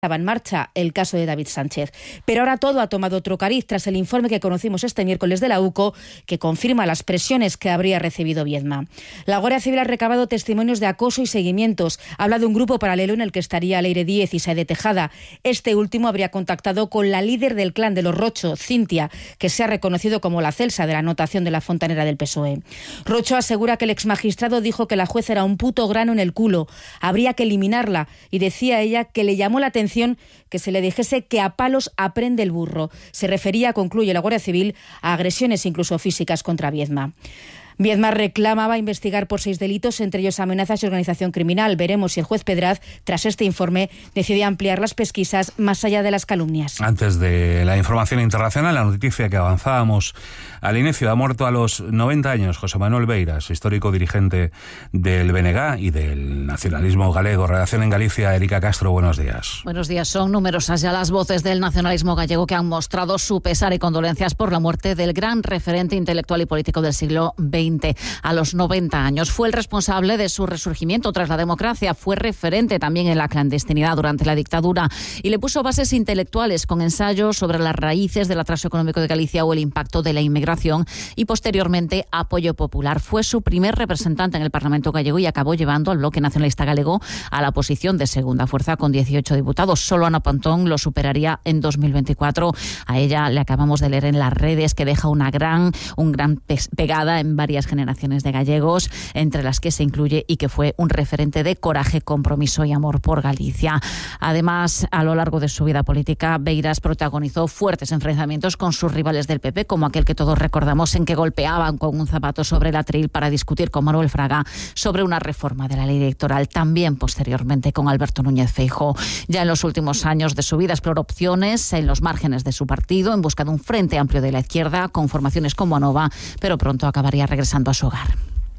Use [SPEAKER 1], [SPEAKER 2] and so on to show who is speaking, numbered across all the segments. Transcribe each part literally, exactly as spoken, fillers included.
[SPEAKER 1] Estaba en marcha el caso de David Sánchez. Pero ahora todo ha tomado otro cariz tras el informe que conocimos este miércoles de la U C O, que confirma las presiones que habría recibido Viedma. La Guardia Civil ha recabado testimonios de acoso y seguimientos. Habla de un grupo paralelo en el que estaría Leire Díez y Saide Tejada. Este último habría contactado con la líder del clan de los Rocho, Cintia, que se ha reconocido como la celsa de la anotación de la fontanera del P S O E. Rocho asegura que el exmagistrado dijo que la juez era un puto grano en el culo. Habría que eliminarla, y decía ella que le llamó la atención que se le dijese que a palos aprende el burro. Se refería, concluye la Guardia Civil, a agresiones incluso físicas contra Viedma. Viedma reclamaba investigar por seis delitos, entre ellos amenazas y organización criminal. Veremos si el juez Pedraz, tras este informe, decide ampliar las pesquisas más allá de las calumnias.
[SPEAKER 2] Antes de la información internacional, la noticia que avanzábamos al inicio: ha muerto a los noventa años José Manuel Beiras, histórico dirigente del B N G y del nacionalismo galego. Redacción en Galicia, Erika Castro, buenos días.
[SPEAKER 3] Buenos días. Son numerosas ya las voces del nacionalismo gallego que han mostrado su pesar y condolencias por la muerte del gran referente intelectual y político del siglo veinte. A los noventa años. Fue el responsable de su resurgimiento tras la democracia, fue referente también en la clandestinidad durante la dictadura y le puso bases intelectuales con ensayos sobre las raíces del atraso económico de Galicia o el impacto de la inmigración, y posteriormente apoyo popular. Fue su primer representante en el Parlamento gallego y acabó llevando al bloque nacionalista galego a la posición de segunda fuerza con dieciocho diputados. Solo Ana Pontón lo superaría en dos mil veinticuatro. A ella le acabamos de leer en las redes que deja una gran, un gran pegada en varias generaciones de gallegos, entre las que se incluye y que fue un referente de coraje, compromiso y amor por Galicia. Además, a lo largo de su vida política, Beiras protagonizó fuertes enfrentamientos con sus rivales del P P, como aquel que todos recordamos, en que golpeaban con un zapato sobre el atril para discutir con Manuel Fraga sobre una reforma de la ley electoral. También posteriormente con Alberto Núñez Feijóo. Ya en los últimos años de su vida exploró opciones en los márgenes de su partido en busca de un frente amplio de la izquierda con formaciones como Anova, pero pronto acabaría regresando a su hogar.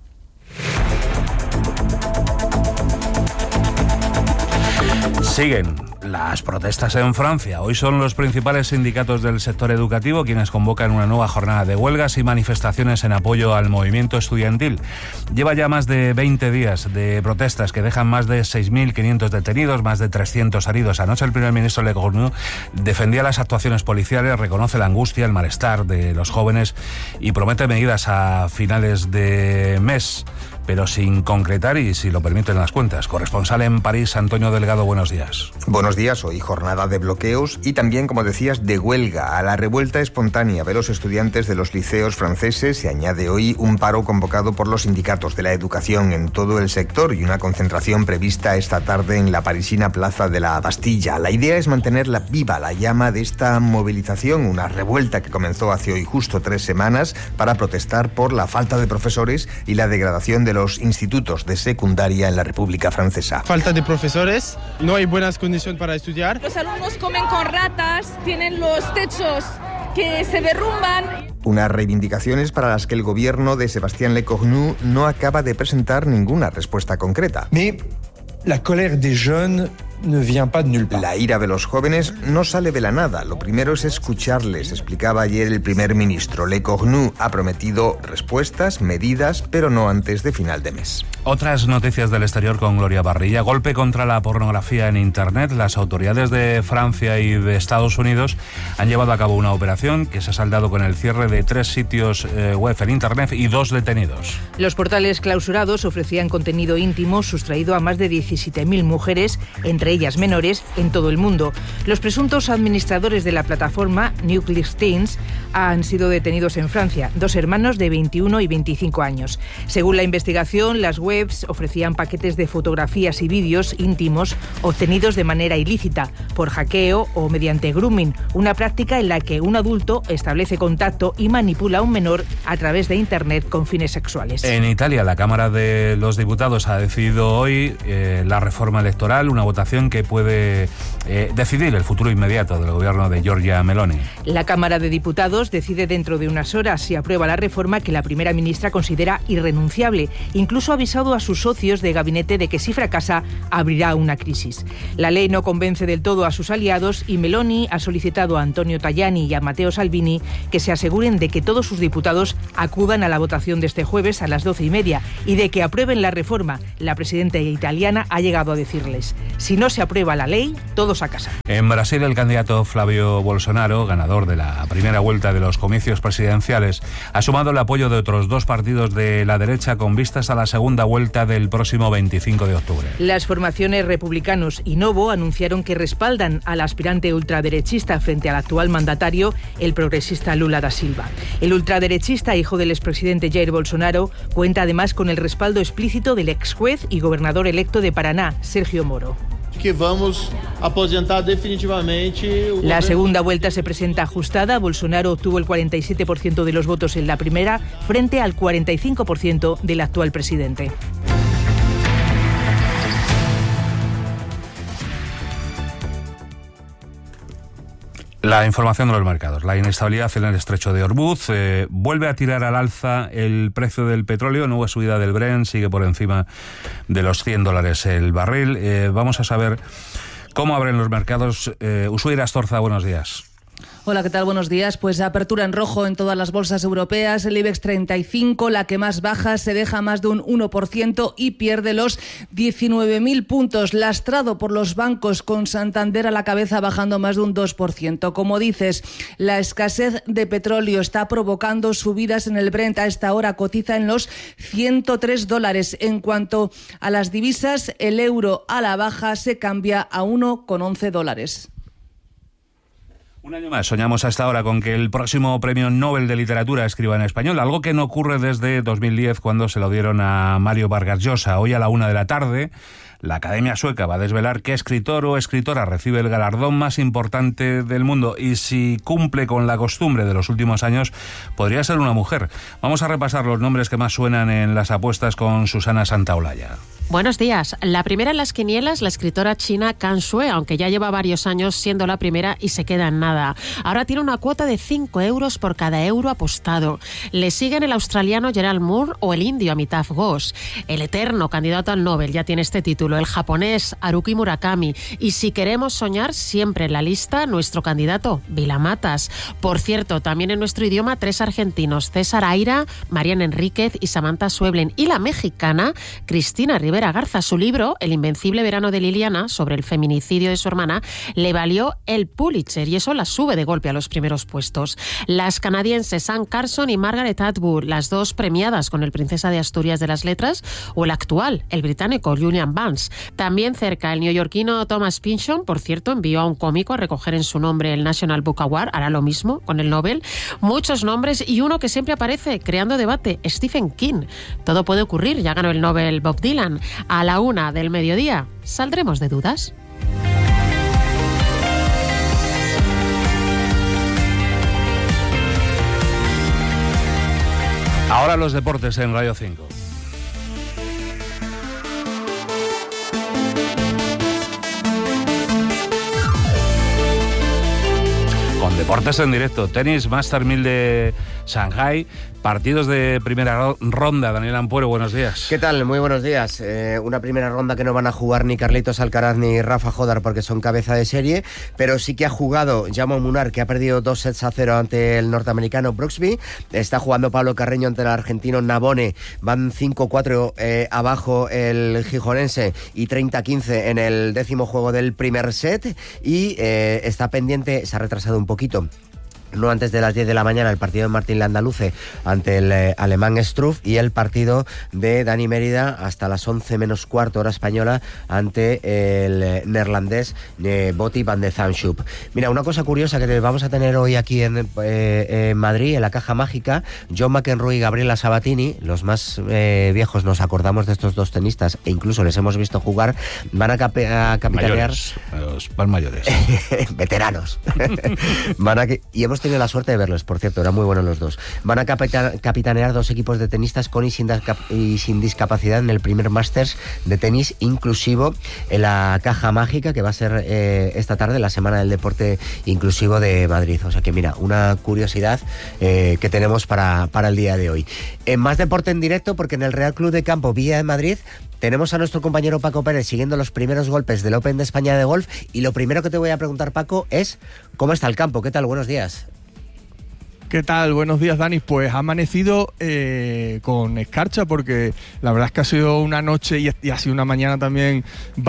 [SPEAKER 2] Siguen las protestas en Francia. Hoy son los principales sindicatos del sector educativo quienes convocan una nueva jornada de huelgas y manifestaciones en apoyo al movimiento estudiantil. Lleva ya más de veinte días de protestas que dejan más de seis mil quinientos detenidos, más de trescientos heridos. Anoche el primer ministro Lecornu defendía las actuaciones policiales, reconoce la angustia, el malestar de los jóvenes y promete medidas a finales de mes, pero sin concretar y, si lo permiten las cuentas. Corresponsal en París, Antonio Delgado, buenos días.
[SPEAKER 4] Buenos días. Hoy jornada de bloqueos y también, como decías, de huelga. A la revuelta espontánea de los estudiantes de los liceos franceses se añade hoy un paro convocado por los sindicatos de la educación en todo el sector y una concentración prevista esta tarde en la parisina Plaza de la Bastilla. La idea es mantener la, viva la llama de esta movilización, una revuelta que comenzó hace hoy justo tres semanas para protestar por la falta de profesores y la degradación de los institutos de secundaria en la República Francesa.
[SPEAKER 5] Falta de profesores, no hay buenas condiciones para estudiar.
[SPEAKER 6] Los alumnos comen con ratas, tienen los techos que se derrumban.
[SPEAKER 4] Unas reivindicaciones para las que el gobierno de Sébastien Lecornu no acaba de presentar ninguna respuesta concreta.
[SPEAKER 7] Mais la colère des jeunes ne vient pas de nulle part.
[SPEAKER 4] La ira de los jóvenes no sale de la nada. Lo primero es escucharles, explicaba ayer el primer ministro. Lecornu ha prometido respuestas, medidas, pero no antes de final de mes.
[SPEAKER 2] Otras noticias del exterior con Gloria Barrilla. Golpe contra la pornografía en Internet. Las autoridades de Francia y de Estados Unidos han llevado a cabo una operación que se ha saldado con el cierre de tres sitios eh, web en Internet y dos detenidos.
[SPEAKER 8] Los portales clausurados ofrecían contenido íntimo sustraído a más de diecisiete mil mujeres, entre ellas menores, en todo el mundo. Los presuntos administradores de la plataforma, Nuclear Teens, han sido detenidos en Francia, dos hermanos de veintiuno y veinticinco años. Según la investigación, las webs ofrecían paquetes de fotografías y vídeos íntimos obtenidos de manera ilícita, por hackeo o mediante grooming, una práctica en la que un adulto establece contacto y manipula a un menor a través de Internet con fines sexuales.
[SPEAKER 2] En Italia, la Cámara de los Diputados ha decidido hoy eh, la reforma electoral, una votación que puede eh, decidir el futuro inmediato del gobierno de Giorgia Meloni.
[SPEAKER 8] La Cámara de Diputados Diputados decide dentro de unas horas si aprueba la reforma que la primera ministra considera irrenunciable. Incluso ha avisado a sus socios de gabinete de que si fracasa abrirá una crisis. La ley no convence del todo a sus aliados y Meloni ha solicitado a Antonio Tajani y a Matteo Salvini que se aseguren de que todos sus diputados acudan a la votación de este jueves a las doce y media y de que aprueben la reforma. La presidenta italiana ha llegado a decirles: si no se aprueba la ley, todos a casa.
[SPEAKER 2] En Brasil, el candidato Flavio Bolsonaro, ganador de la primera vuelta de los comicios presidenciales, ha sumado el apoyo de otros dos partidos de la derecha con vistas a la segunda vuelta del próximo veinticinco de octubre.
[SPEAKER 8] Las formaciones Republicanos y Novo anunciaron que respaldan al aspirante ultraderechista frente al actual mandatario, el progresista Lula da Silva. El ultraderechista, hijo del expresidente Jair Bolsonaro, cuenta además con el respaldo explícito del ex juez y gobernador electo de Paraná, Sergio Moro.
[SPEAKER 9] Que vamos a aposentar definitivamente.
[SPEAKER 8] La segunda vuelta se presenta ajustada. Bolsonaro obtuvo el cuarenta y siete por ciento de los votos en la primera, frente al cuarenta y cinco por ciento del actual presidente.
[SPEAKER 2] La información de los mercados. La inestabilidad en el estrecho de Hormuz eh, vuelve a tirar al alza el precio del petróleo. Nueva subida del Brent, sigue por encima de los cien dólares el barril. Eh, vamos a saber cómo abren los mercados. Eh, Ushuaira Astorza, buenos días.
[SPEAKER 10] Hola, ¿qué tal? Buenos días. Pues apertura en rojo en todas las bolsas europeas. El IBEX treinta y cinco, la que más baja, se deja más de un uno por ciento y pierde los diecinueve mil puntos, lastrado por los bancos, con Santander a la cabeza bajando más de un dos por ciento. Como dices, la escasez de petróleo está provocando subidas en el Brent. A esta hora cotiza en los ciento tres dólares. En cuanto a las divisas, el euro a la baja se cambia a uno con once dólares.
[SPEAKER 2] Un año más soñamos hasta ahora con que el próximo premio Nobel de Literatura escriba en español, algo que no ocurre desde dos mil diez, cuando se lo dieron a Mario Vargas Llosa. Hoy a la una de la tarde, la Academia Sueca va a desvelar qué escritor o escritora recibe el galardón más importante del mundo, y si cumple con la costumbre de los últimos años, podría ser una mujer. Vamos a repasar los nombres que más suenan en las apuestas con Susana Santaolalla.
[SPEAKER 11] Buenos días. La primera en las quinielas, la escritora china Kan Sue, aunque ya lleva varios años siendo la primera y se queda en nada. Ahora tiene una cuota de cinco euros por cada euro apostado. Le siguen el australiano Gerald Moore o el indio Amitav Ghosh. El eterno candidato al Nobel ya tiene este título, el japonés Haruki Murakami. Y si queremos soñar, siempre en la lista nuestro candidato, Vila Matas. Por cierto, también en nuestro idioma, tres argentinos, César Aira, Marian Enríquez y Samantha Sueblen. Y la mexicana, Cristina Rivera Garza. Su libro, El invencible verano de Liliana, sobre el feminicidio de su hermana, le valió el Pulitzer, y eso la sube de golpe a los primeros puestos. Las canadienses Anne Carson y Margaret Atwood, las dos premiadas con el Princesa de Asturias de las Letras, o el actual, el británico Julian Barnes. También cerca, el neoyorquino Thomas Pynchon, por cierto, envió a un cómico a recoger en su nombre el National Book Award, hará lo mismo con el Nobel. Muchos nombres y uno que siempre aparece creando debate, Stephen King. Todo puede ocurrir, ya ganó el Nobel Bob Dylan. A la una del mediodía, ¿saldremos de dudas?
[SPEAKER 2] Ahora los deportes en Radio cinco. Con deportes en directo, tenis Master mil de Shanghái, partidos de primera ronda. Daniel Ampuero, buenos días.
[SPEAKER 12] ¿Qué tal? Muy buenos días. Eh, una primera ronda que no van a jugar ni Carlitos Alcaraz ni Rafa Jodar porque son cabeza de serie, pero sí que ha jugado Jaume Munar, que ha perdido dos sets a cero ante el norteamericano Brooksby. Está jugando Pablo Carreño ante el argentino Navone. Van cinco cuatro eh, abajo el gijonense y treinta quince en el décimo juego del primer set, y eh, está pendiente, se ha retrasado un poquito, no antes de las diez de la mañana, el partido de Martín Landaluce ante el eh, alemán Struff, y el partido de Dani Mérida hasta las once menos cuarto hora española ante el eh, neerlandés eh, Botti van de Zandschulp. Mira, una cosa curiosa que vamos a tener hoy aquí en, eh, en Madrid, en la Caja Mágica, John McEnroe y Gabriela Sabatini, los más eh, viejos nos acordamos de estos dos tenistas e incluso les hemos visto jugar, van a, cap a capitanear...
[SPEAKER 2] Mayores, los más mayores.
[SPEAKER 12] Veteranos. Van a, y hemos tenido la suerte de verlos, por cierto, eran muy buenos los dos. Van a capita- capitanear dos equipos de tenistas con y sin, y sin discapacidad en el primer Masters de tenis inclusivo en la Caja Mágica, que va a ser eh, esta tarde, la Semana del Deporte Inclusivo de Madrid. O sea que mira, una curiosidad eh, que tenemos para, para el día de hoy. En más deporte en directo, porque en el Real Club de Campo Villa de Madrid tenemos a nuestro compañero Paco Pérez siguiendo los primeros golpes del Open de España de golf, y lo primero que te voy a preguntar, Paco, es ¿cómo está el campo? ¿Qué tal? Buenos días.
[SPEAKER 13] ¿Qué tal? Buenos días, Dani. Pues ha amanecido eh, con escarcha, porque la verdad es que ha sido una noche y, y ha sido una mañana también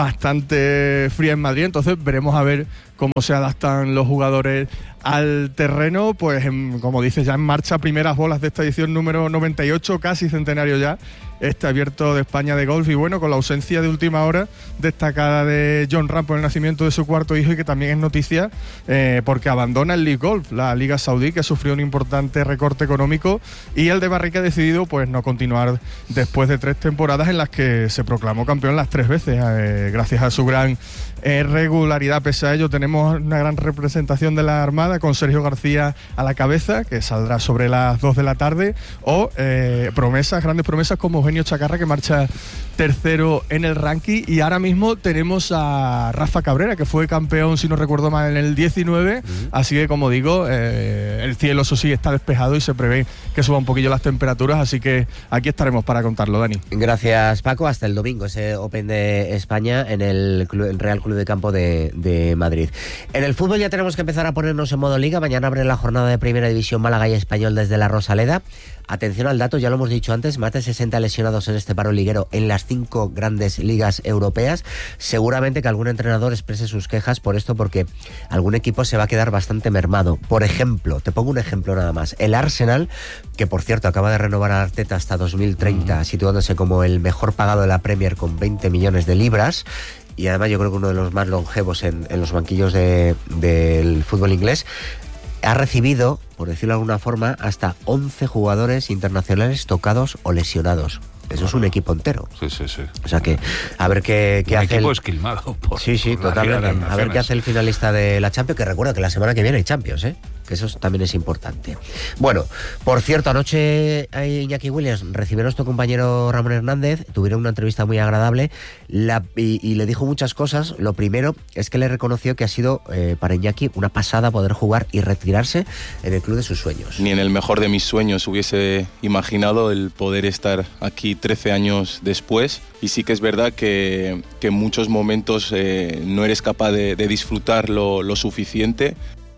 [SPEAKER 13] bastante fría en Madrid, entonces veremos a ver cómo se adaptan los jugadores al terreno. Pues en, como dices, ya en marcha primeras bolas de esta edición número noventa y ocho, casi centenario ya, este Abierto de España de golf, y bueno, con la ausencia de última hora destacada de Jon Rahm por el nacimiento de su cuarto hijo, y que también es noticia eh, porque abandona el League Golf, la Liga Saudí, que sufrió un importante recorte económico, y el de Barrica ha decidido pues no continuar después de tres temporadas en las que se proclamó campeón las tres veces, eh, gracias a su gran eh, regularidad. Pese a ello, tenemos una gran representación de la Armada con Sergio García a la cabeza, que saldrá sobre las dos de la tarde, o eh, promesas, grandes promesas como Eugenio Chacarra, que marcha tercero en el ranking, y ahora mismo tenemos a Rafa Cabrera, que fue campeón, si no recuerdo mal, en el diecinueve, uh-huh. Así que, como digo, eh, el cielo, eso sí, está despejado y se prevé que suba un poquillo las temperaturas, así que aquí estaremos para contarlo, Dani.
[SPEAKER 12] Gracias, Paco. Hasta el domingo, ese Open de España en el, Club, el Real Club de Campo de, de Madrid. En el fútbol ya tenemos que empezar a ponernos en modo liga. Mañana abre la jornada de Primera División Málaga y Español desde la Rosaleda. Atención al dato, ya lo hemos dicho antes, más de sesenta lesionados en este paro liguero en las cinco grandes ligas europeas. Seguramente que algún entrenador exprese sus quejas por esto, porque algún equipo se va a quedar bastante mermado. Por ejemplo, te pongo un ejemplo nada más, el Arsenal, que por cierto acaba de renovar a Arteta hasta dos mil treinta, mm. situándose como el mejor pagado de la Premier con veinte millones de libras, y además yo creo que uno de los más longevos en, en los banquillos de, del fútbol inglés, ha recibido, por decirlo de alguna forma, hasta once jugadores internacionales tocados o lesionados. Eso bueno, es un equipo entero.
[SPEAKER 2] Sí, sí, sí.
[SPEAKER 12] O sea que, a ver qué, qué
[SPEAKER 2] un
[SPEAKER 12] hace.
[SPEAKER 2] equipo
[SPEAKER 12] el...
[SPEAKER 2] esquilmado. Por,
[SPEAKER 12] sí, sí,
[SPEAKER 2] por
[SPEAKER 12] totalmente. A ver qué hace el finalista de la Champions, que recuerda que la semana que viene hay Champions, ¿eh? Que eso también es importante. Bueno, por cierto, anoche Iñaki Williams recibió a nuestro compañero Ramón Hernández, tuvieron una entrevista muy agradable, la, y, y le dijo muchas cosas. Lo primero es que le reconoció que ha sido eh, para Iñaki una pasada poder jugar y retirarse en el club de sus sueños.
[SPEAKER 14] Ni en el mejor de mis sueños hubiese imaginado el poder estar aquí trece años después, y sí que es verdad que, que en muchos momentos eh, no eres capaz de, de disfrutar lo, lo suficiente.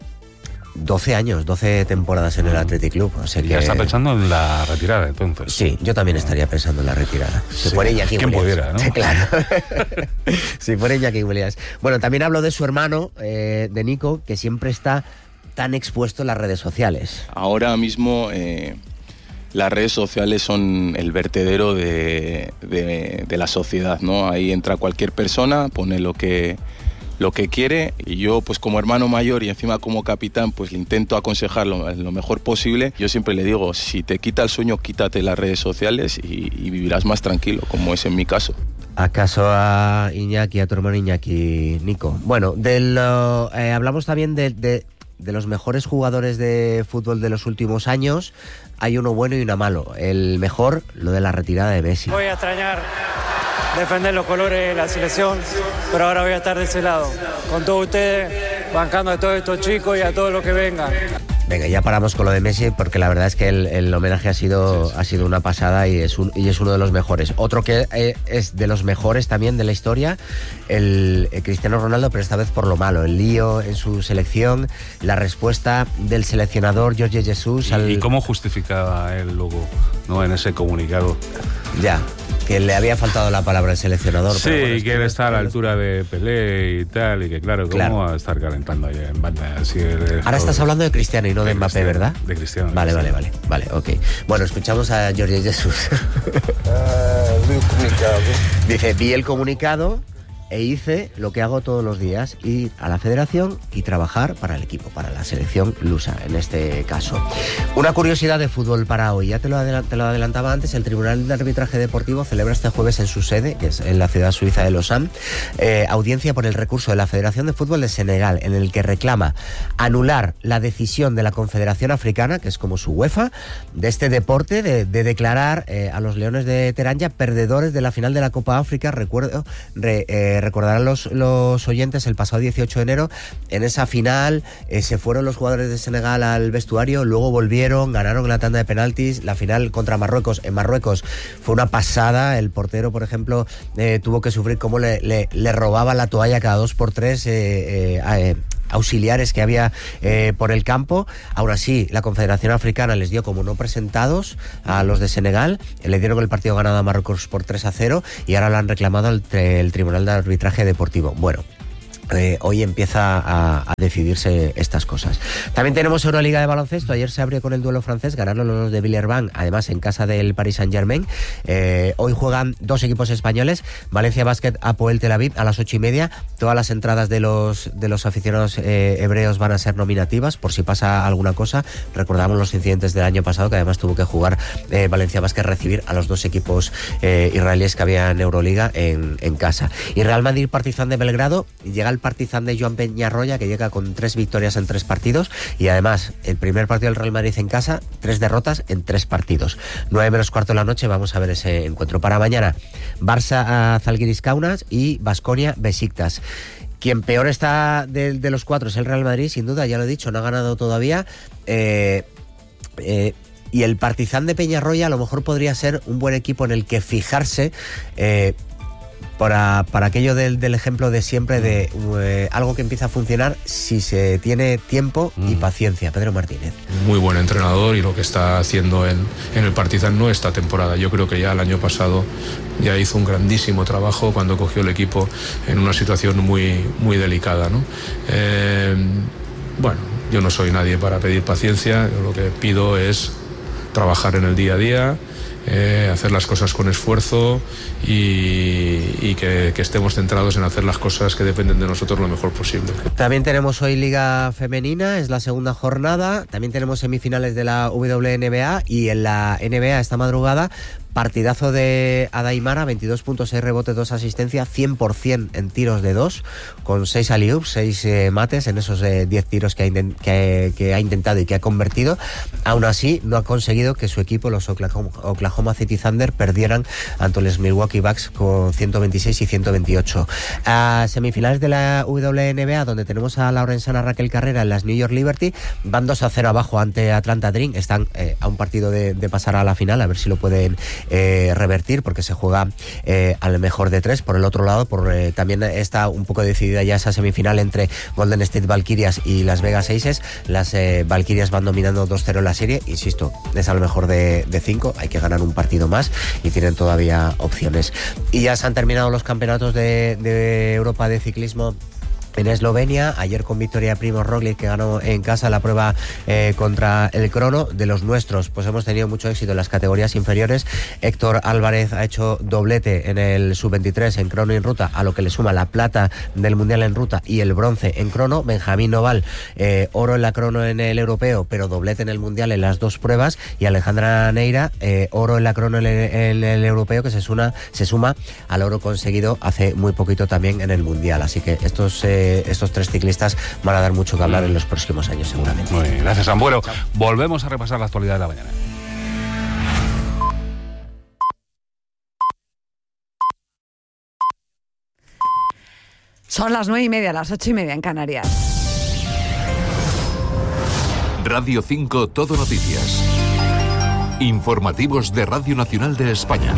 [SPEAKER 12] doce años, doce temporadas en el Athletic Club. O sea que...
[SPEAKER 2] Ya está pensando en la retirada, entonces.
[SPEAKER 12] Sí, yo también estaría pensando en la retirada. Si sí, fuera Iñaki
[SPEAKER 2] ¿quién
[SPEAKER 12] Williams.
[SPEAKER 2] pudiera, no?
[SPEAKER 12] Sí, claro. Si fuera Iñaki Williams. Bueno, también hablo de su hermano, eh, de Nico, que siempre está tan expuesto en las redes sociales.
[SPEAKER 14] Ahora mismo eh, las redes sociales son el vertedero de, de, de la sociedad, ¿no? Ahí entra cualquier persona, pone lo que... lo que quiere, y yo pues como hermano mayor y encima como capitán pues le intento aconsejar lo, lo mejor posible. Yo siempre le digo, si te quita el sueño, quítate las redes sociales y, y vivirás más tranquilo, como es en mi caso.
[SPEAKER 12] ¿Acaso a Iñaki, a tu hermano Iñaki, Nico? Bueno, del, uh, eh, hablamos también de, de, de los mejores jugadores de fútbol de los últimos años. Hay uno bueno y uno malo. El mejor, lo de la retirada de Messi.
[SPEAKER 15] Voy a extrañar defender los colores de la selección, pero ahora voy a estar de ese lado, con todos ustedes, bancando a todos estos chicos y a todos los que vengan.
[SPEAKER 12] Venga, ya paramos con lo de Messi, porque la verdad es que el, el homenaje ha sido, sí, sí. ha sido una pasada y es, un, y es uno de los mejores. Otro que eh, es de los mejores también de la historia, el, el Cristiano Ronaldo, pero esta vez por lo malo, el lío en su selección, la respuesta del seleccionador Jorge Jesús. Al...
[SPEAKER 2] ¿Y cómo justificaba él luego, no, en ese comunicado?
[SPEAKER 12] Ya, que le había faltado la palabra al seleccionador.
[SPEAKER 2] Sí, bueno, y que él está a la altura de Pelé y tal, y que claro, ¿cómo
[SPEAKER 12] claro.
[SPEAKER 2] va a estar calentando ahí en banda? Así el,
[SPEAKER 12] Ahora estás hablando de Cristiano y no de, de Mbappé, ¿verdad?
[SPEAKER 2] De Cristiano.
[SPEAKER 12] Vale,
[SPEAKER 2] de
[SPEAKER 12] Cristiano. vale, vale, vale, ok. Bueno, escuchamos a Jorge Jesús. Uh, vi el comunicado. Dice, vi el comunicado e hice lo que hago todos los días, ir a la federación y trabajar para el equipo, para la selección lusa en este caso. Una curiosidad de fútbol para hoy, ya te lo, adel- te lo adelantaba antes, el Tribunal de Arbitraje Deportivo celebra este jueves en su sede, que es en la ciudad suiza de Lausanne, eh, audiencia por el recurso de la Federación de Fútbol de Senegal, en el que reclama anular la decisión de la Confederación Africana, que es como su UEFA, de este deporte, de, de declarar eh, a los Leones de Teranja perdedores de la final de la Copa África. Recuerdo, re, eh, recordarán los, los oyentes, el pasado dieciocho de enero, en esa final eh, se fueron los jugadores de Senegal al vestuario, luego volvieron, ganaron la tanda de penaltis, la final contra Marruecos, en Marruecos fue una pasada, el portero, por ejemplo, eh, tuvo que sufrir cómo le, le, le robaba la toalla cada dos por tres, eh, eh, eh, auxiliares que había eh, por el campo. Aún así, la Confederación Africana les dio como no presentados a los de Senegal, le dieron el partido ganado a Marruecos por tres a cero y ahora lo han reclamado el, el Tribunal de Arbitraje Deportivo. Bueno, Eh, hoy empieza a, a decidirse estas cosas. También tenemos Euroliga de baloncesto. Ayer se abrió con el duelo francés, ganaron los de Villeurbanne, además en casa del Paris Saint-Germain. Eh, hoy juegan dos equipos españoles, Valencia Basket Apoel Tel Aviv a las ocho y media. Todas las entradas de los de los aficionados eh, hebreos van a ser nominativas por si pasa alguna cosa. Recordamos los incidentes del año pasado, que además tuvo que jugar eh, Valencia Basket, recibir a los dos equipos eh, israelíes que había en Euroliga en, en casa. Y Real Madrid Partizan de Belgrado, llega el Partizan de Joan Peñarroya, que llega con tres victorias en tres partidos, y además el primer partido del Real Madrid en casa, tres derrotas en tres partidos. nueve menos cuarto de la noche, vamos a ver ese encuentro. Para mañana, Barça a Zalgiris Kaunas y Baskonia Besiktas. Quien peor está de, de los cuatro es el Real Madrid, sin duda, ya lo he dicho, no ha ganado todavía. Eh, eh, y el Partizan de Peñarroya a lo mejor podría ser un buen equipo en el que fijarse, eh, Para, para aquello del, del ejemplo de siempre de eh, algo que empieza a funcionar si se tiene tiempo y paciencia. Pedro Martínez.
[SPEAKER 16] Muy buen entrenador, y lo que está haciendo en, en el Partizan no esta temporada. Yo creo que ya el año pasado ya hizo un grandísimo trabajo cuando cogió el equipo en una situación muy, muy delicada, ¿no? Eh, bueno, yo no soy nadie para pedir paciencia, yo lo que pido es trabajar en el día a día, Eh, hacer las cosas con esfuerzo y, y que, que estemos centrados en hacer las cosas que dependen de nosotros lo mejor posible.
[SPEAKER 12] También tenemos hoy Liga Femenina, es la segunda jornada. También tenemos semifinales de la W N B A, y en la N B A esta madrugada partidazo de Adaimara, veintidós puntos, seis rebotes, dos asistencias, cien por ciento en tiros de dos, con seis alley-oops, seis eh, mates en esos eh, diez tiros que ha, intent- que, que ha intentado y que ha convertido. Aún así, no ha conseguido que su equipo, los Oklahoma, Oklahoma City Thunder, perdieran ante los Milwaukee Bucks con ciento veintiséis y ciento veintiocho. A semifinales de la W N B A, donde tenemos a la orensana Raquel Carrera en las New York Liberty, van dos a cero abajo ante Atlanta Dream. Están eh, a un partido de, de pasar a la final, a ver si lo pueden Eh, revertir, porque se juega eh, al mejor de tres. Por el otro lado, por, eh, también está un poco decidida ya esa semifinal entre Golden State Valkyrias y Las Vegas Aces. Las eh, Valkyrias van dominando dos cero la serie, insisto, es al mejor de, de cinco, hay que ganar un partido más y tienen todavía opciones. Y ya se han terminado los campeonatos de, de Europa de ciclismo en Eslovenia, ayer con victoria de Primož Roglič, que ganó en casa la prueba eh, contra el crono. De los nuestros, pues hemos tenido mucho éxito en las categorías inferiores. Héctor Álvarez ha hecho doblete en el sub veintitrés en crono y en ruta, a lo que le suma la plata del mundial en ruta y el bronce en crono. Benjamín Noval, eh, oro en la crono en el europeo, pero doblete en el mundial en las dos pruebas. Y Alejandra Neira, eh, oro en la crono en el, en el europeo, que se suma, se suma al oro conseguido hace muy poquito también en el mundial. Así que estos eh, estos tres ciclistas van a dar mucho que hablar en los próximos años, seguramente.
[SPEAKER 2] Muy bien, gracias, Ambuelo. Volvemos a repasar la actualidad de la mañana.
[SPEAKER 17] Son las nueve y media, las ocho y media en Canarias.
[SPEAKER 18] Radio cinco Todo Noticias. Informativos de Radio Nacional de España.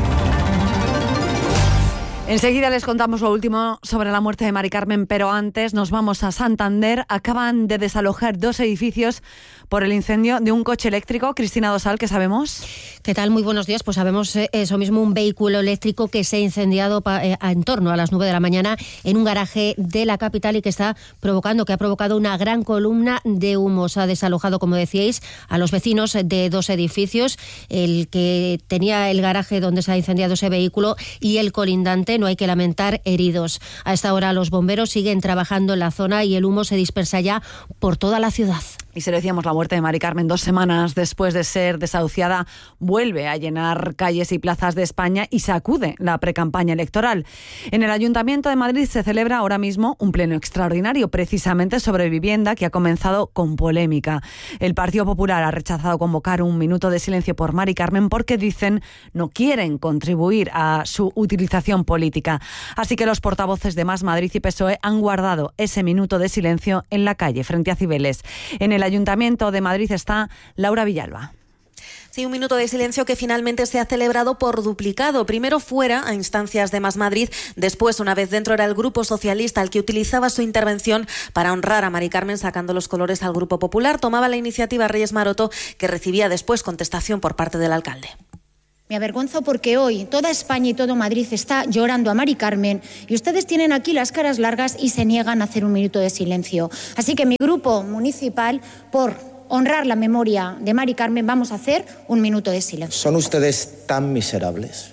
[SPEAKER 17] Enseguida les contamos lo último sobre la muerte de Mari Carmen, pero antes nos vamos a Santander. Acaban de desalojar dos edificios por el incendio de un coche eléctrico. Cristina Dosal, ¿qué sabemos?
[SPEAKER 19] ¿Qué tal? Muy buenos días. Pues sabemos eso mismo, un vehículo eléctrico que se ha incendiado pa, eh, en torno a las nueve de la mañana en un garaje de la capital y que está provocando, que ha provocado una gran columna de humo. Se ha desalojado, como decíais, a los vecinos de dos edificios, el que tenía el garaje donde se ha incendiado ese vehículo y el colindante. no hay que lamentar heridos. A esta hora los bomberos siguen trabajando en la zona y el humo se dispersa ya por toda la ciudad.
[SPEAKER 17] Y se lo decíamos, la muerte de Mari Carmen, dos semanas después de ser desahuciada, vuelve a llenar calles y plazas de España y sacude la precampaña electoral. En el Ayuntamiento de Madrid se celebra ahora mismo un pleno extraordinario, precisamente sobre vivienda, que ha comenzado con polémica. El Partido Popular ha rechazado convocar un minuto de silencio por Mari Carmen porque, dicen, no quieren contribuir a su utilización política. Así que los portavoces de Más Madrid y P S O E han guardado ese minuto de silencio en la calle, frente a Cibeles. En el Ayuntamiento de Madrid está Laura Villalba.
[SPEAKER 20] Sí, un minuto de silencio que finalmente se ha celebrado por duplicado. Primero fuera, a instancias de Más Madrid, después, una vez dentro, era el Grupo Socialista el que utilizaba su intervención para honrar a Mari Carmen sacando los colores al Grupo Popular. Tomaba la iniciativa Reyes Maroto, que recibía después contestación por parte del alcalde.
[SPEAKER 21] Me avergüenzo porque hoy toda España y todo Madrid está llorando a Mari Carmen y ustedes tienen aquí las caras largas y se niegan a hacer un minuto de silencio. Así que mi grupo municipal, por honrar la memoria de Mari Carmen, vamos a hacer un minuto de silencio.
[SPEAKER 22] ¿Son ustedes tan miserables?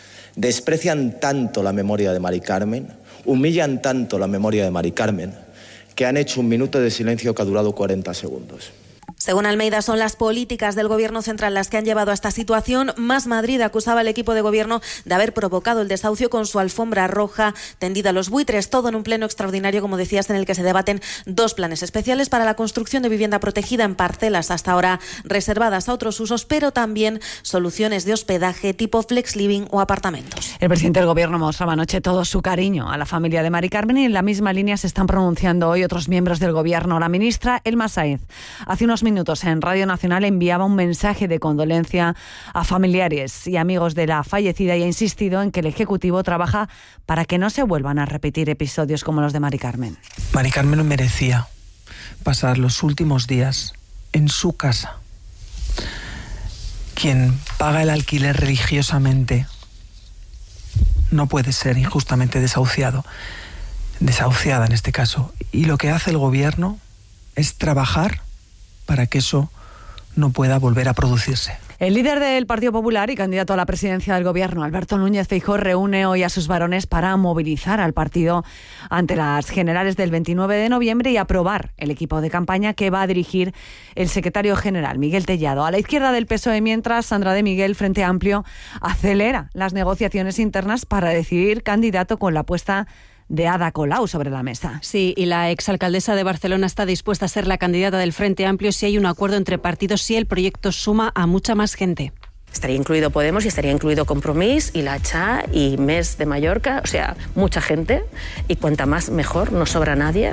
[SPEAKER 22] ¿Desprecian tanto la memoria de Mari Carmen? ¿Humillan tanto la memoria de Mari Carmen que han hecho un minuto de silencio que ha durado cuarenta segundos?
[SPEAKER 20] Según Almeida, son las políticas del Gobierno central las que han llevado a esta situación. Más Madrid acusaba al equipo de Gobierno de haber provocado el desahucio con su alfombra roja tendida a los buitres. Todo en un pleno extraordinario, como decías, en el que se debaten dos planes especiales para la construcción de vivienda protegida en parcelas hasta ahora reservadas a otros usos, pero también soluciones de hospedaje tipo flex living o apartamentos.
[SPEAKER 17] El presidente del Gobierno mostraba anoche todo su cariño a la familia de Mari Carmen y en la misma línea se están pronunciando hoy otros miembros del Gobierno. La ministra Elma Sáenz hace unos minutos en Radio Nacional enviaba un mensaje de condolencia a familiares y amigos de la fallecida y ha insistido en que el Ejecutivo trabaja para que no se vuelvan a repetir episodios como los de Mari Carmen.
[SPEAKER 23] Mari Carmen merecía pasar los últimos días en su casa. Quien paga el alquiler religiosamente no puede ser injustamente desahuciado, desahuciada en este caso. Y lo que hace el Gobierno es trabajar para que eso no pueda volver a producirse.
[SPEAKER 17] El líder del Partido Popular y candidato a la presidencia del Gobierno, Alberto Núñez Feijóo, reúne hoy a sus varones para movilizar al partido ante las generales del veintinueve de noviembre y aprobar el equipo de campaña que va a dirigir el secretario general, Miguel Tellado. A la izquierda del P S O E, mientras, Sandra de Miguel, Frente Amplio, acelera las negociaciones internas para decidir candidato con la apuesta de Ada Colau sobre la mesa.
[SPEAKER 24] Sí, y la exalcaldesa de Barcelona está dispuesta a ser la candidata del Frente Amplio si hay un acuerdo entre partidos, si el proyecto suma a mucha más gente.
[SPEAKER 25] Estaría incluido Podemos y estaría incluido Compromís y la Cha y Més de Mallorca, o sea, mucha gente, y cuanta más mejor, no sobra nadie.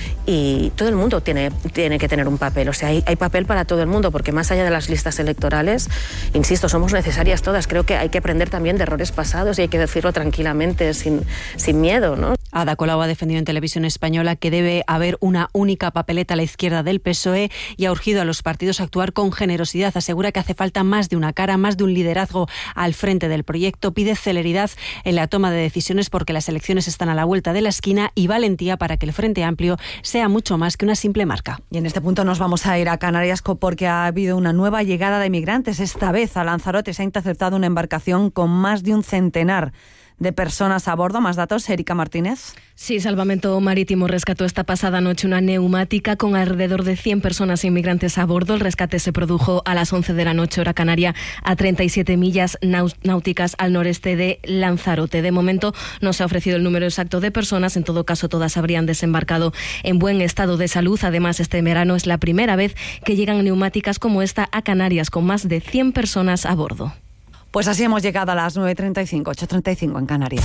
[SPEAKER 25] Y todo el mundo tiene, tiene que tener un papel, o sea, hay, hay papel para todo el mundo, porque más allá de las listas electorales, insisto, somos necesarias todas. Creo que hay que aprender también de errores pasados y hay que decirlo tranquilamente, sin, sin miedo, ¿no?
[SPEAKER 24] Ada Colau ha defendido en Televisión Española que debe haber una única papeleta a la izquierda del P S O E y ha urgido a los partidos a actuar con generosidad. Asegura que hace falta más de una cara, más de un liderazgo al frente del proyecto. Pide celeridad en la toma de decisiones porque las elecciones están a la vuelta de la esquina y valentía para que el Frente Amplio sea mucho más que una simple marca.
[SPEAKER 17] Y en este punto nos vamos a ir a Canarias porque ha habido una nueva llegada de migrantes. Esta vez a Lanzarote se ha interceptado una embarcación con más de un centenar de personas a bordo. Más datos, Erika Martínez.
[SPEAKER 26] Sí, Salvamento Marítimo rescató esta pasada noche una neumática con alrededor de cien personas inmigrantes a bordo. El rescate se produjo a las once de la noche, hora canaria, a treinta y siete millas náuticas al noreste de Lanzarote. De momento no se ha ofrecido el número exacto de personas. En todo caso, todas habrían desembarcado en buen estado de salud. Además, este verano es la primera vez que llegan neumáticas como esta a Canarias, con más de cien personas a bordo.
[SPEAKER 17] Pues así hemos llegado a las nueve y treinta y cinco, ocho y treinta y cinco en Canarias.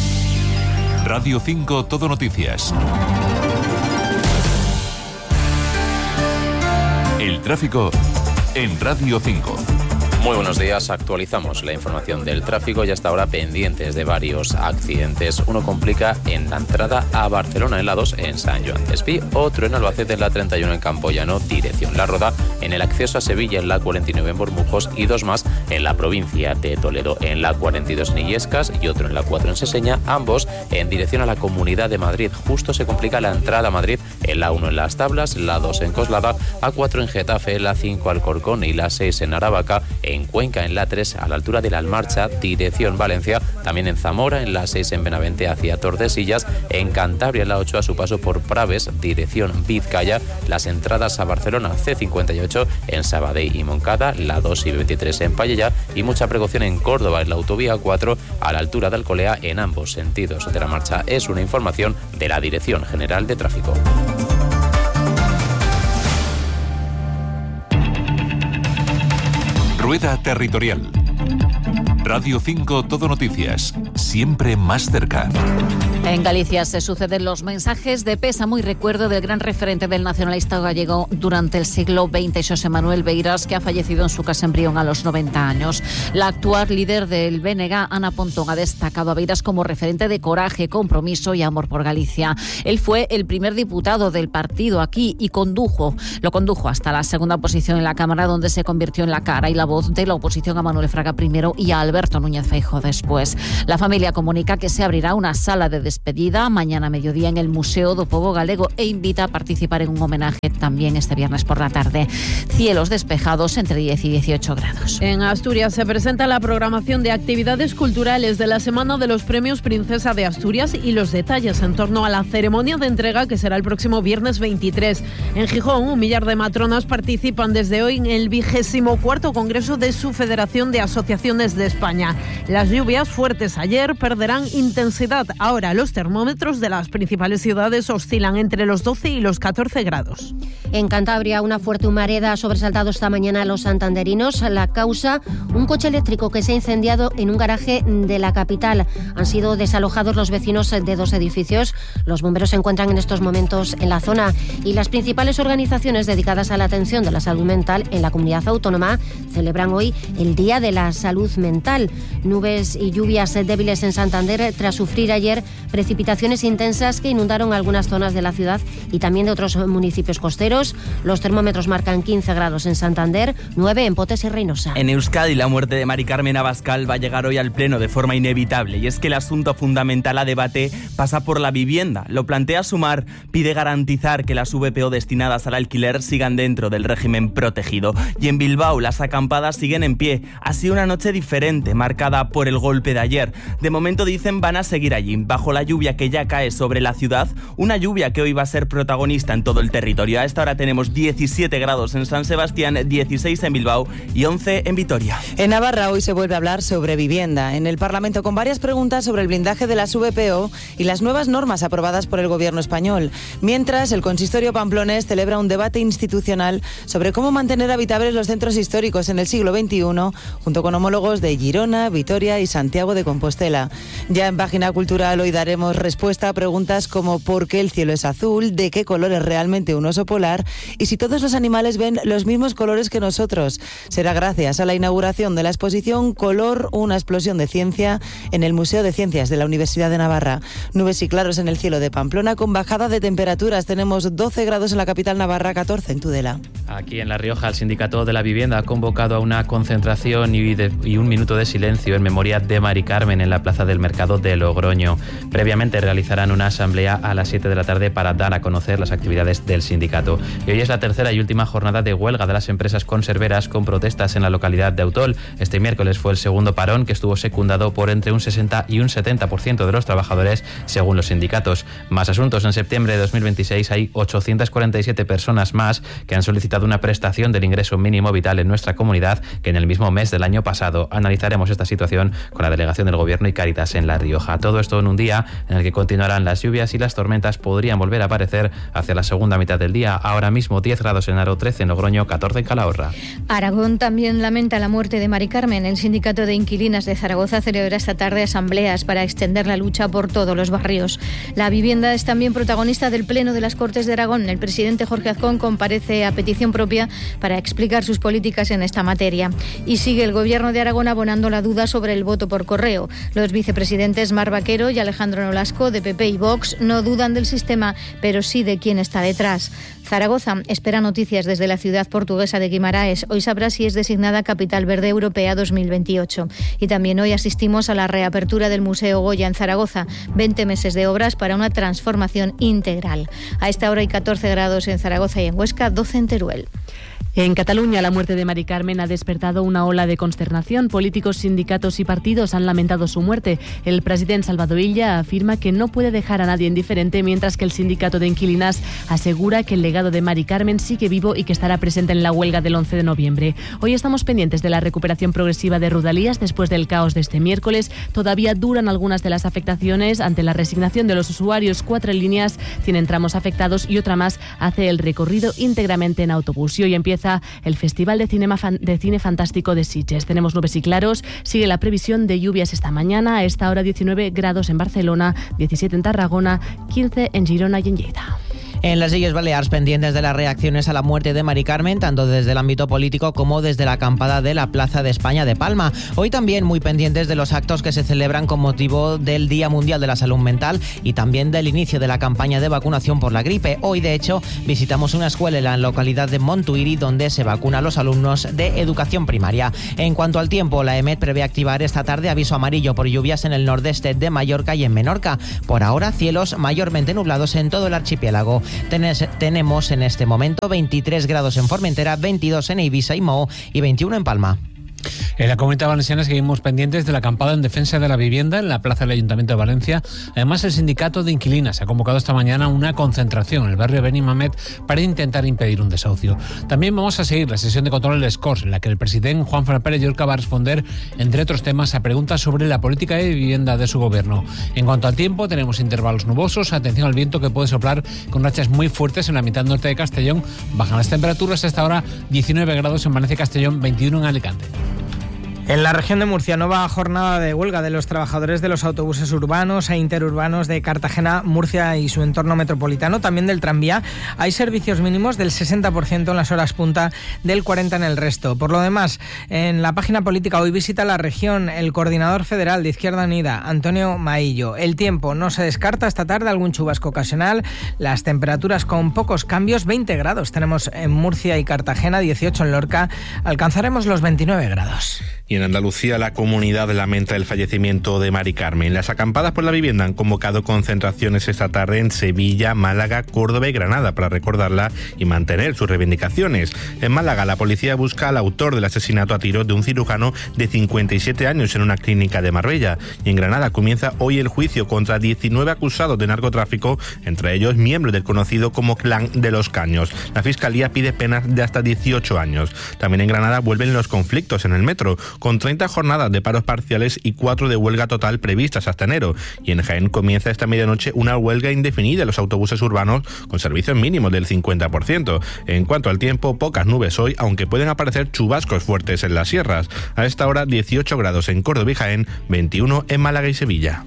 [SPEAKER 18] Radio cinco Todo Noticias. El tráfico en Radio cinco.
[SPEAKER 27] Muy buenos días, actualizamos la información del tráfico y hasta ahora pendientes de varios accidentes. Uno complica en la entrada a Barcelona en la dos en San Joan d'Espí, otro en Albacete en la treinta y uno en Campoyano, dirección La Roda, en el acceso a Sevilla en la cuarenta y nueve en Bormujos y dos más en la provincia de Toledo en la cuarenta y dos en Illescas y otro en la cuatro en Seseña, ambos en dirección a la Comunidad de Madrid. Justo se complica la entrada a Madrid en la uno en Las Tablas, la dos en Coslada, A cuatro en Getafe, la cinco Alcorcón y la seis en Aravaca, en Cuenca en la tres a la altura de la Almarcha, dirección Valencia, también en Zamora en la seis en Benavente hacia Tordesillas, en Cantabria en la ocho a su paso por Praves, dirección Vizcaya, las entradas a Barcelona C cincuenta y ocho en Sabadell y Moncada, la dos y veintitrés en Pallejà y mucha precaución en Córdoba en la autovía cuatro a la altura de Alcolea en ambos sentidos de la marcha. Es una información de la Dirección General de Tráfico.
[SPEAKER 18] Rueda Territorial. Radio cinco Todo Noticias, siempre más cerca.
[SPEAKER 1] En Galicia se suceden los mensajes de pésamo y recuerdo del gran referente del nacionalista gallego durante el siglo veinte, Xosé Manuel Beiras, que ha fallecido en su casa en Brión a los noventa años. La actual líder del B N G, Ana Pontón, ha destacado a Beiras como referente de coraje, compromiso y amor por Galicia. Él fue el primer diputado del partido aquí y condujo, lo condujo hasta la segunda posición en la Cámara, donde se convirtió en la cara y la voz de la oposición a Manuel Fraga primero y a Alberto Núñez Feijóo después. La familia comunica que se abrirá una sala de despedida mañana a mediodía en el Museo do Pobo Galego e invita a participar en un homenaje también este viernes por la tarde. Cielos despejados entre diez y dieciocho grados.
[SPEAKER 3] En Asturias se presenta la programación de actividades culturales de la Semana de los Premios Princesa de Asturias y los detalles en torno a la ceremonia de entrega que será el próximo viernes veintitrés. En Gijón, un millar de matronas participan desde hoy en el vigésimo cuarto Congreso de su Federación de Asociaciones de España. Las lluvias fuertes ayer perderán intensidad. Ahora los termómetros de las principales ciudades oscilan entre los doce y los catorce grados.
[SPEAKER 19] En Cantabria, una fuerte humareda ha sobresaltado esta mañana a los santanderinos. La causa, un coche eléctrico que se ha incendiado en un garaje de la capital. Han sido desalojados los vecinos de dos edificios. Los bomberos se encuentran en estos momentos en la zona y las principales organizaciones dedicadas a la atención de la salud mental en la comunidad autónoma celebran hoy el Día de la Salud Mental. Nubes y lluvias débiles en Santander tras sufrir ayer precipitaciones intensas que inundaron algunas zonas de la ciudad y también de otros municipios costeros. Los termómetros marcan quince grados en Santander, nueve en Potes y Reynosa.
[SPEAKER 4] En Euskadi, la muerte de Mari Carmen Abascal va a llegar hoy al Pleno de forma inevitable, y es que el asunto fundamental a debate pasa por la vivienda. Lo plantea Sumar, pide garantizar que las V P O destinadas al alquiler sigan dentro del régimen protegido. Y en Bilbao, las acampadas siguen en pie. Ha sido una noche diferente, marcada por el golpe de ayer. De momento dicen van a seguir allí, bajo la lluvia que ya cae sobre la ciudad, una lluvia que hoy va a ser protagonista en todo el territorio. A esta hora tenemos diecisiete grados en San Sebastián, dieciséis en Bilbao y once en Vitoria.
[SPEAKER 5] En Navarra hoy se vuelve a hablar sobre vivienda en el Parlamento, con varias preguntas sobre el blindaje de las V P O y las nuevas normas aprobadas por el gobierno español. Mientras, el consistorio pamplonés celebra un debate institucional sobre cómo mantener habitables los centros históricos en el siglo veintiuno, junto con homólogos de Girona, Vitoria y Santiago de Compostela. Ya en Página Cultural hoy daremos respuesta a preguntas como por qué el cielo es azul, de qué color es realmente un oso polar y si todos los animales ven los mismos colores que nosotros. Será gracias a la inauguración de la exposición Color, una explosión de ciencia en el Museo de Ciencias de la Universidad de Navarra. Nubes y claros en el cielo de Pamplona con bajada de temperaturas. Tenemos doce grados en la capital navarra, catorce en Tudela.
[SPEAKER 27] Aquí en La Rioja, el Sindicato de la Vivienda ha convocado a una concentración y, de, y un minuto de silencio en memoria de Mari Carmen en la Plaza del Mercado de Logroño. Previamente realizarán una asamblea a las siete de la tarde para dar a conocer las actividades del sindicato. Y hoy es la tercera y última jornada de huelga de las empresas conserveras con protestas en la localidad de Autol. Este miércoles fue el segundo parón, que estuvo secundado por entre un sesenta y un setenta por ciento de los trabajadores, según los sindicatos. Más asuntos. En septiembre de dos mil veintiséis hay ochocientas cuarenta y siete personas más que han solicitado una prestación del ingreso mínimo vital en nuestra comunidad que en el mismo mes del año pasado. Analizaremos esta situación con la delegación del Gobierno y Cáritas en La Rioja. Todo esto en un día en el que continuarán las lluvias y las tormentas podrían volver a aparecer hacia la segunda mitad del día. Ahora mismo diez grados en Aro, trece en Logroño, catorce en Calahorra.
[SPEAKER 6] Aragón también lamenta la muerte de Mari Carmen. El Sindicato de Inquilinas de Zaragoza celebra esta tarde asambleas para extender la lucha por todos los barrios. La vivienda es también protagonista del Pleno de las Cortes de Aragón. El presidente Jorge Azcón comparece a petición propia para explicar sus políticas en esta materia. Y sigue el Gobierno de Aragón abonando la duda sobre el voto por correo. Los vicepresidentes Mar Vaquero y Alejandro Nolasco, de P P y Vox, no dudan del sistema, pero sí de quién está detrás. Zaragoza espera noticias desde la ciudad portuguesa de Guimaraes. Hoy sabrá si es designada Capital Verde Europea dos mil veintiocho. Y también hoy asistimos a la reapertura del Museo Goya en Zaragoza. veinte meses de obras para una transformación integral. A esta hora hay catorce grados en Zaragoza y en Huesca, doce en Teruel.
[SPEAKER 26] En Cataluña, la muerte de Mari Carmen ha despertado una ola de consternación. Políticos, sindicatos y partidos han lamentado su muerte. El presidente Salvador Illa afirma que no puede dejar a nadie indiferente, mientras que el sindicato de inquilinas asegura que el legado de Mari Carmen sigue vivo y que estará presente en la huelga del once de noviembre. Hoy estamos pendientes de la recuperación progresiva de Rodalías después del caos de este miércoles. Todavía duran algunas de las afectaciones ante la resignación de los usuarios. Cuatro líneas tienen tramos afectados y otra más hace el recorrido íntegramente en autobús. Y hoy empieza el Festival de, Cinema Fan- de Cine Fantástico de Sitges. Tenemos nubes y claros, sigue la previsión de lluvias esta mañana, a esta hora diecinueve grados en Barcelona, diecisiete en Tarragona, quince en Girona y en Lleida.
[SPEAKER 7] En las Illes Balears, pendientes de las reacciones a la muerte de Mari Carmen, tanto desde el ámbito político como desde la acampada de la Plaza de España de Palma. Hoy también muy pendientes de los actos que se celebran con motivo del Día Mundial de la Salud Mental y también del inicio de la campaña de vacunación por la gripe. Hoy, de hecho, visitamos una escuela en la localidad de Montuïri donde se vacuna a los alumnos de educación primaria. En cuanto al tiempo, la EMET prevé activar esta tarde aviso amarillo por lluvias en el nordeste de Mallorca y en Menorca. Por ahora, cielos mayormente nublados en todo el archipiélago. Tenes, tenemos en este momento veintitrés grados en Formentera, veintidós en Ibiza y Mohó y veintiuno en Palma.
[SPEAKER 8] En la Comunidad Valenciana seguimos pendientes de la acampada en defensa de la vivienda en la plaza del Ayuntamiento de Valencia. Además, el sindicato de inquilinas ha convocado esta mañana una concentración en el barrio Benimamet para intentar impedir un desahucio. También vamos a seguir la sesión de control del Scors, en la que el presidente Juan Fran Pérez Llorca va a responder, entre otros temas, a preguntas sobre la política de vivienda de su gobierno. En cuanto al tiempo, tenemos intervalos nubosos. Atención al viento, que puede soplar con rachas muy fuertes en la mitad norte de Castellón. Bajan las temperaturas hasta ahora diecinueve grados en Valencia y Castellón, veintiuno en Alicante.
[SPEAKER 9] En la región de Murcia, nueva jornada de huelga de los trabajadores de los autobuses urbanos e interurbanos de Cartagena, Murcia y su entorno metropolitano, también del tranvía. Hay servicios mínimos del sesenta por ciento en las horas punta, del cuarenta por ciento en el resto. Por lo demás, en la página política hoy visita la región el coordinador federal de Izquierda Unida, Antonio Maillo. El tiempo, no se descarta esta tarde algún chubasco ocasional. Las temperaturas con pocos cambios, veinte grados tenemos en Murcia y Cartagena, dieciocho en Lorca. Alcanzaremos los veintinueve grados.
[SPEAKER 10] Y en Andalucía, la comunidad lamenta el fallecimiento de Mari Carmen. Las acampadas por la vivienda han convocado concentraciones esta tarde en Sevilla, Málaga, Córdoba y Granada para recordarla y mantener sus reivindicaciones. En Málaga, la policía busca al autor del asesinato a tiros de un cirujano de cincuenta y siete años en una clínica de Marbella. Y en Granada comienza hoy el juicio contra diecinueve acusados de narcotráfico, entre ellos miembros del conocido como Clan de los Caños. La Fiscalía pide penas de hasta dieciocho años. También en Granada vuelven los conflictos en el metro, con treinta jornadas de paros parciales y cuatro de huelga total previstas hasta enero. Y en Jaén comienza esta medianoche una huelga indefinida en los autobuses urbanos con servicios mínimos del cincuenta por ciento. En cuanto al tiempo, pocas nubes hoy, aunque pueden aparecer chubascos fuertes en las sierras. A esta hora, dieciocho grados en Córdoba y Jaén, veintiuno en Málaga y Sevilla.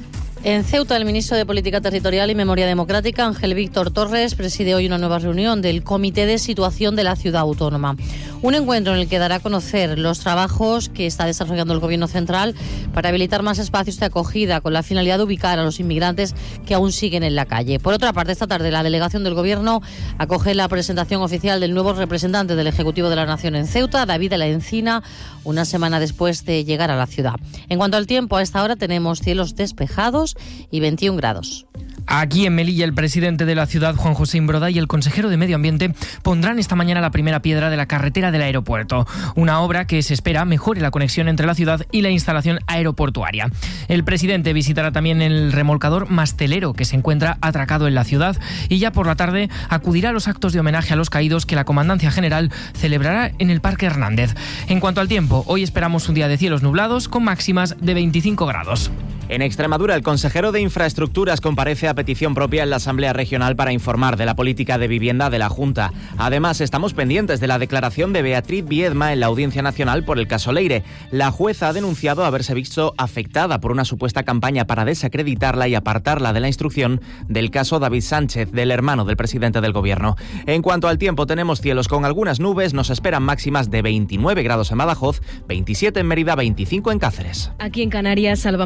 [SPEAKER 11] En Ceuta, el ministro de Política Territorial y Memoria Democrática, Ángel Víctor Torres, preside hoy una nueva reunión del Comité de Situación de la Ciudad Autónoma. Un encuentro en el que dará a conocer los trabajos que está desarrollando el Gobierno central para habilitar más espacios de acogida con la finalidad de ubicar a los inmigrantes que aún siguen en la calle. Por otra parte, esta tarde la delegación del Gobierno acoge la presentación oficial del nuevo representante del Ejecutivo de la Nación en Ceuta, David de la Encina, una semana después de llegar a la ciudad. En cuanto al tiempo, a esta hora tenemos cielos despejados y veintiún grados.
[SPEAKER 13] Aquí en Melilla, el presidente de la ciudad, Juan José Imbroda, y el consejero de Medio Ambiente pondrán esta mañana la primera piedra de la carretera del aeropuerto, una obra que se espera mejore la conexión entre la ciudad y la instalación aeroportuaria. El presidente visitará también el remolcador Mastelero, que se encuentra atracado en la ciudad, y ya por la tarde acudirá a los actos de homenaje a los caídos que la Comandancia General celebrará en el Parque Hernández. En cuanto al tiempo, hoy esperamos un día de cielos nublados con máximas de veinticinco grados.
[SPEAKER 14] En Extremadura, el consejero de Infraestructuras comparece a petición propia en la Asamblea Regional para informar de la política de vivienda de la Junta. Además, estamos pendientes de la declaración de Beatriz Viedma en la Audiencia Nacional por el caso Leire. La jueza ha denunciado haberse visto afectada por una supuesta campaña para desacreditarla y apartarla de la instrucción del caso David Sánchez, del hermano del presidente del Gobierno. En cuanto al tiempo, tenemos cielos con algunas nubes, nos esperan máximas de veintinueve grados en Badajoz, veintisiete en Mérida, veinticinco en Cáceres.
[SPEAKER 26] Aquí en Canarias, Salvamento Marítimo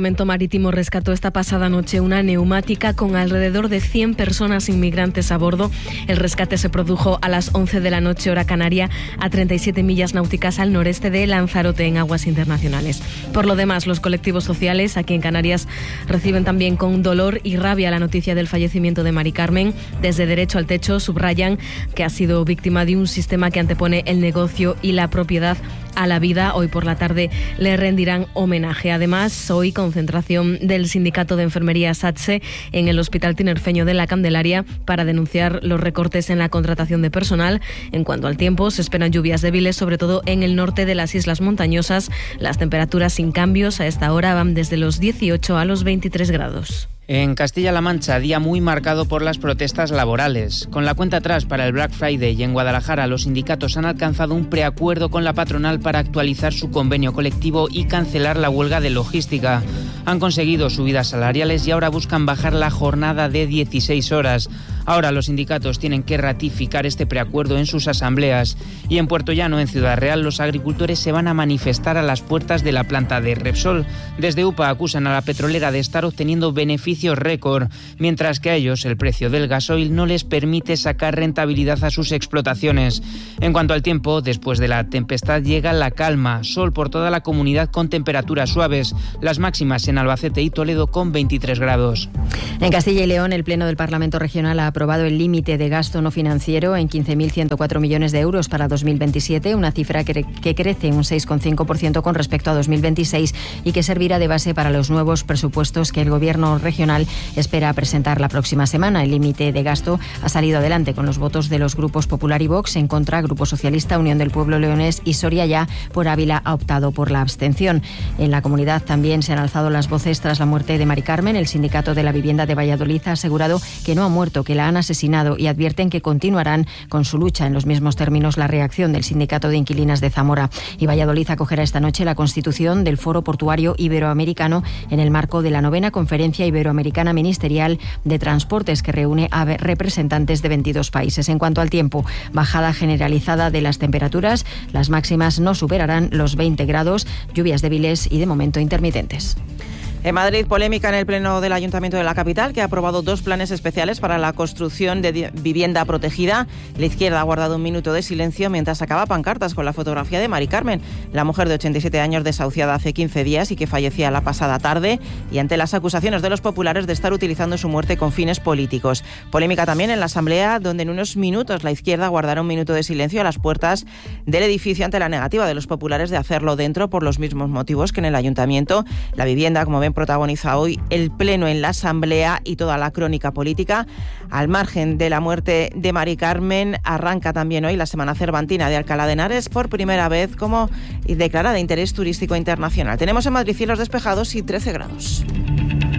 [SPEAKER 26] Marítimo rescató esta pasada noche una neumática con alrededor de cien personas inmigrantes a bordo. El rescate se produjo a las once de la noche hora canaria, a treinta y siete millas náuticas al noreste de Lanzarote, en aguas internacionales. Por lo demás, los colectivos sociales aquí en Canarias reciben también con dolor y rabia la noticia del fallecimiento de Mari Carmen. Desde Derecho al Techo subrayan que ha sido víctima de un sistema que antepone el negocio y la propiedad a la vida. Hoy por la tarde le rendirán homenaje. Además, hoy concentración del Sindicato de Enfermería SATSE en el Hospital Tinerfeño de la Candelaria para denunciar los recortes en la contratación de personal. En cuanto al tiempo, se esperan lluvias débiles, sobre todo en el norte de las islas montañosas. Las temperaturas sin cambios a esta hora van desde los dieciocho a los veintitrés grados.
[SPEAKER 2] En Castilla-La Mancha, día muy marcado por las protestas laborales. Con la cuenta atrás para el Black Friday y en Guadalajara, los sindicatos han alcanzado un preacuerdo con la patronal para actualizar su convenio colectivo y cancelar la huelga de logística. Han conseguido subidas salariales y ahora buscan bajar la jornada de dieciséis horas. Ahora los sindicatos tienen que ratificar este preacuerdo en sus asambleas. Y en Puerto Llano, en Ciudad Real, los agricultores se van a manifestar a las puertas de la planta de Repsol. Desde U P A acusan a la petrolera de estar obteniendo beneficios récord, mientras que a ellos el precio del gasoil no les permite sacar rentabilidad a sus explotaciones. En cuanto al tiempo, después de la tempestad llega la calma. Sol por toda la comunidad con temperaturas suaves. Las máximas en Albacete y Toledo con veintitrés grados.
[SPEAKER 12] En Castilla y León, el Pleno del Parlamento Regional ha aprobado el límite de gasto no financiero en quince mil ciento cuatro millones de euros para dos mil veintisiete, una cifra que, que crece un seis coma cinco por ciento con respecto a dos mil veintiséis y que servirá de base para los nuevos presupuestos que el Gobierno regional espera presentar la próxima semana. El límite de gasto ha salido adelante con los votos de los grupos Popular y Vox. En contra, Grupo Socialista, Unión del Pueblo Leonés y Soria Ya por Ávila ha optado por la abstención. En la comunidad también se han alzado las voces tras la muerte de Mari Carmen. El Sindicato de la Vivienda de Valladolid ha asegurado que no ha muerto, que la han asesinado, y advierten que continuarán con su lucha. En los mismos términos, la reacción del Sindicato de Inquilinas de Zamora. Y Valladolid acogerá esta noche la constitución del Foro Portuario Iberoamericano en el marco de la novena Conferencia Iberoamericana Ministerial de Transportes, que reúne a representantes de veintidós países. En cuanto al tiempo, bajada generalizada de las temperaturas. Las máximas no superarán los veinte grados, lluvias débiles y de momento intermitentes.
[SPEAKER 5] En Madrid, polémica en el Pleno del Ayuntamiento de la capital, que ha aprobado dos planes especiales para la construcción de vivienda protegida. La izquierda ha guardado un minuto de silencio mientras sacaba pancartas con la fotografía de Mari Carmen, la mujer de ochenta y siete años desahuciada hace quince días y que fallecía la pasada tarde, y ante las acusaciones de los populares de estar utilizando su muerte con fines políticos. Polémica también en la Asamblea, donde en unos minutos la izquierda guardará un minuto de silencio a las puertas del edificio ante la negativa de los populares de hacerlo dentro por los mismos motivos que en el Ayuntamiento. La vivienda, como ven, protagoniza hoy el Pleno en la Asamblea y toda la crónica política. Al margen de la muerte de Mari Carmen, arranca también hoy la Semana Cervantina de Alcalá de Henares, por primera vez como declarada de interés turístico internacional. Tenemos en Madrid cielos despejados y trece grados.